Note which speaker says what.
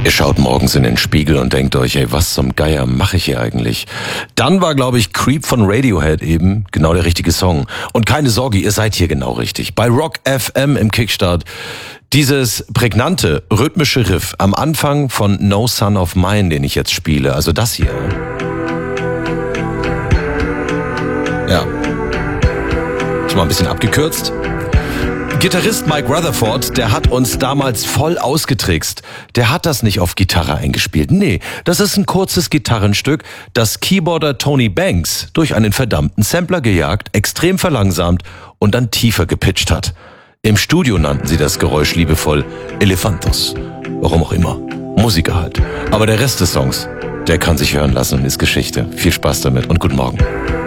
Speaker 1: Ihr schaut morgens in den Spiegel und denkt euch, ey, was zum Geier mache ich hier eigentlich? Dann war, glaube ich, Creep von Radiohead eben genau der richtige Song. Und keine Sorge, ihr seid hier genau richtig. Bei Rock FM im Kickstart. Dieses prägnante, rhythmische Riff am Anfang von No Son of Mine, den ich jetzt spiele, also das hier. Ja. Ist mal ein bisschen abgekürzt. Gitarrist Mike Rutherford, der hat uns damals voll ausgetrickst. Der hat das nicht auf Gitarre eingespielt. Nee, das ist ein kurzes Gitarrenstück, das Keyboarder Tony Banks durch einen verdammten Sampler gejagt, extrem verlangsamt und dann tiefer gepitcht hat. Im Studio nannten sie das Geräusch liebevoll Elefantos. Warum auch immer. Musiker halt. Aber der Rest des Songs, der kann sich hören lassen und ist Geschichte. Viel Spaß damit und guten Morgen.